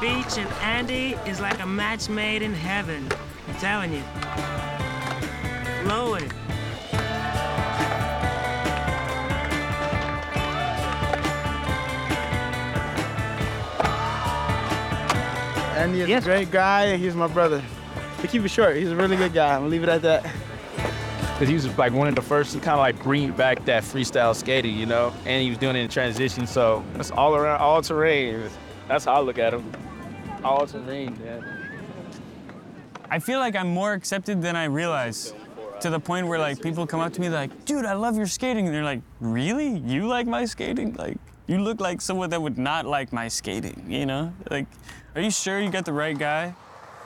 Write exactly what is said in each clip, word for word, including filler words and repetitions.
Beach and Andy is like a match made in heaven. I'm telling you. Flowing. Andy is Yes. a great guy. He's my brother. To keep it short, he's a really good guy. I'm gonna leave it at that. Because he was like one of the first to kind of like bring back that freestyle skating, you know? And he was doing it in transition, so it's all around, all terrain. That's how I look at him. All terrain, man. I feel like I'm more accepted than I realize, to the point where like people come up to me like, dude, I love your skating. And they're like, really? You like my skating? Like, you look like someone that would not like my skating, you know? Like, are you sure you got the right guy?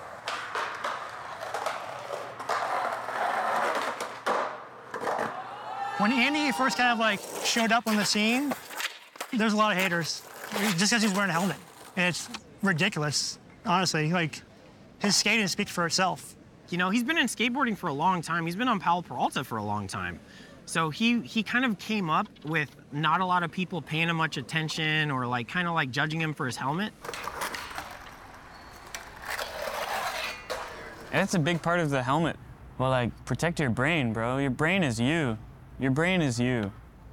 When Andy first kind of like showed up on the scene, there's a lot of haters, just because he's wearing a helmet. And it's ridiculous, honestly. Like, his skating speaks for itself. You know, he's been in skateboarding for a long time. He's been on Powell Peralta for a long time. So he, he kind of came up with not a lot of people paying him much attention or like kind of like judging him for his helmet. And that's a big part of the helmet. Well, like, protect your brain, bro. Your brain is you. Your brain is you.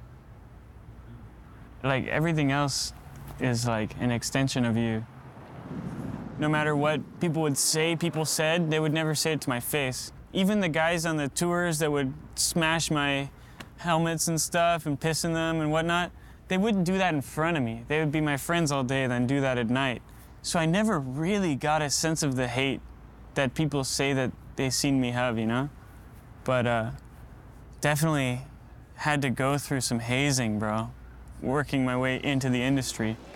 Like, everything else is like an extension of you. No matter what people would say, people said, they would never say it to my face. Even the guys on the tours that would smash my helmets and stuff and piss in them and whatnot, they wouldn't do that in front of me. They would be my friends all day, then do that at night. So I never really got a sense of the hate that people say that they seen me have, you know? But uh, definitely had to go through some hazing, bro, working my way into the industry.